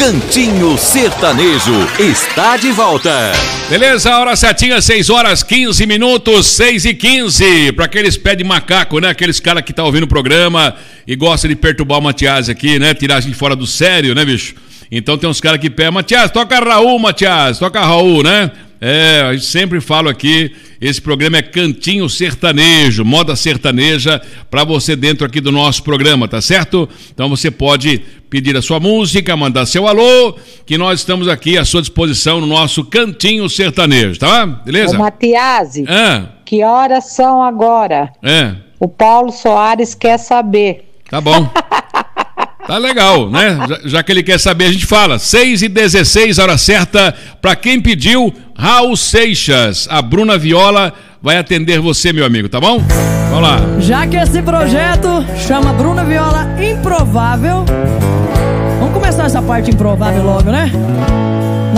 Cantinho Sertanejo está de volta. Beleza, hora certinha, 6h15, 6h15. Pra aqueles pé de macaco, né? Aqueles caras que tá ouvindo o programa e gosta de perturbar o Matias aqui, né? Tirar a gente fora do sério, né, bicho? Então tem uns caras que pedem, Matias, toca Raul, Matias, toca Raul, né? A gente sempre fala aqui, esse programa é Cantinho Sertanejo, moda sertaneja pra você dentro aqui do nosso programa, tá certo? Então você pode pedir a sua música, mandar seu alô, que nós estamos aqui à sua disposição no nosso Cantinho Sertanejo, tá? Beleza? Ô, Matias, que horas são agora? O Paulo Soares quer saber. Tá bom. Tá legal, né? Já que ele quer saber, a gente fala. 6h16, hora certa. Pra quem pediu, Raul Seixas. A Bruna Viola vai atender você, meu amigo, tá bom? Vamos lá. Já que esse projeto chama Bruna Viola Improvável, vamos começar essa parte improvável logo, né?